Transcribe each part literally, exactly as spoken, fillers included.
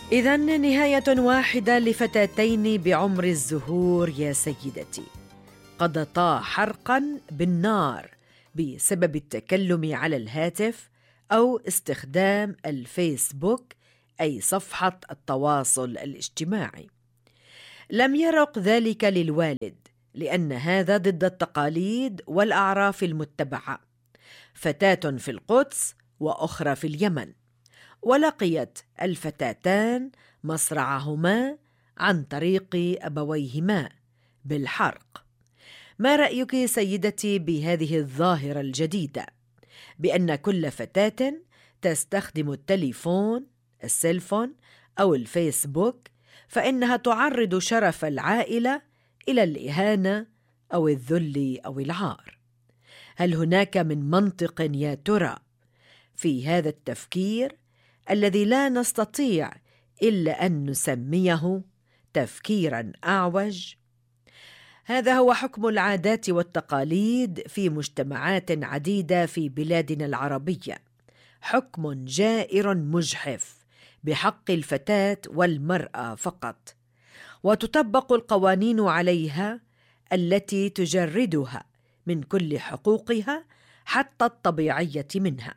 إذن نهاية واحدة لفتاتين بعمر الزهور يا سيدتي، قضتا حرقاً بالنار بسبب التكلم على الهاتف أو استخدام الفيسبوك، أي صفحة التواصل الاجتماعي. لم يرق ذلك للوالد، لأن هذا ضد التقاليد والأعراف المتبعة. فتاة في القدس وأخرى في اليمن، ولقيت الفتاتان مصرعهما عن طريق أبويهما بالحرق. ما رأيك سيدتي بهذه الظاهرة الجديدة، بأن كل فتاة تستخدم التليفون، السيلفون أو الفيسبوك، فإنها تعرض شرف العائلة إلى الإهانة أو الذل أو العار؟ هل هناك من منطق يا ترى في هذا التفكير الذي لا نستطيع إلا أن نسميه تفكيراً أعوج؟ هذا هو حكم العادات والتقاليد في مجتمعات عديدة في بلادنا العربية، حكم جائر مجحف بحق الفتاة والمرأة فقط، وتطبق القوانين عليها التي تجردها من كل حقوقها حتى الطبيعية منها.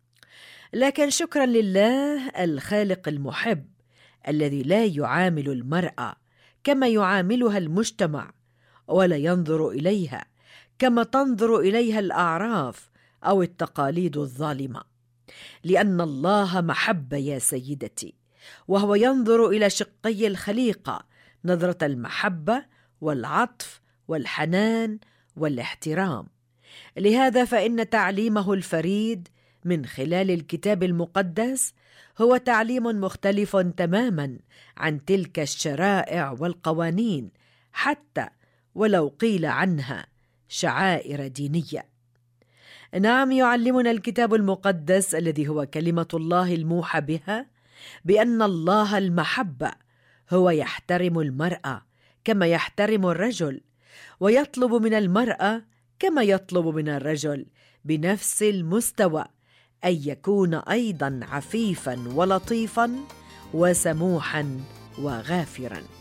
لكن شكرا لله الخالق المحب الذي لا يعامل المرأة كما يعاملها المجتمع، ولا ينظر إليها كما تنظر إليها الأعراف أو التقاليد الظالمة، لأن الله محبة يا سيدتي، وهو ينظر إلى شقي الخليقة نظرة المحبة والعطف والحنان والاحترام. لهذا فإن تعليمه الفريد من خلال الكتاب المقدس هو تعليم مختلف تماماً عن تلك الشرائع والقوانين، حتى ولو قيل عنها شعائر دينية. نعم، يعلمنا الكتاب المقدس الذي هو كلمة الله الموحى بها بأن الله المحبة هو يحترم المرأة كما يحترم الرجل، ويطلب من المرأة كما يطلب من الرجل بنفس المستوى أن يكون أيضا عفيفا ولطيفا وسموحا وغافرا.